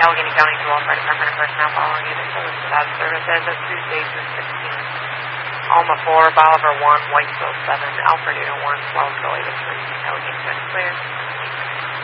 Allegheny County to all Fire Department and personnel following initial listed out of service as of Tuesday, June 16th. Alma 4, Bolivar 1, Whitesville 7, Alfredino 1, Swellsville 8 3, Allegheny County clear.